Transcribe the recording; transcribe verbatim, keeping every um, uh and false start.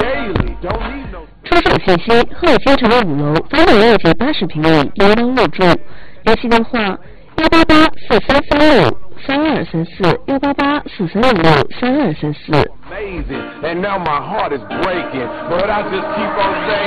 出手信息：赫尔新城的五楼，三百六及八十平米，应当入住。联系电话：幺八八四三三六三二三四，幺八八四三六六三二三四。